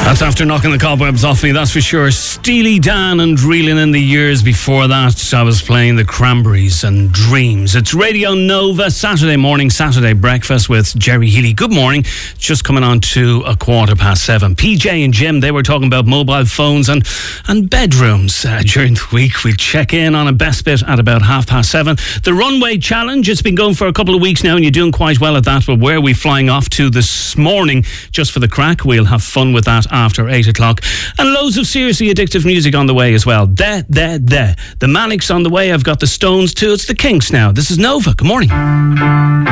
That's after knocking the cobwebs off me, that's for sure. Steely Dan and reeling in the years before that. I was playing the Cranberries and Dreams. It's Radio Nova, Saturday morning, Saturday breakfast with Jerry Healy. Good morning. Just coming on to 7:15. PJ and Jim, they were talking about mobile phones and bedrooms during the week. We'll check in on a best bit at about 7:30. The Runway Challenge, it's been going for a couple of weeks now and you're doing quite well at that. But where are we flying off to this morning? Just for the crack, we'll have fun with that after 8 o'clock. And loads of seriously addictive music on the way as well. The Manics on the way. I've got the Stones too. It's the Kinks now. This is Nova. Good morning.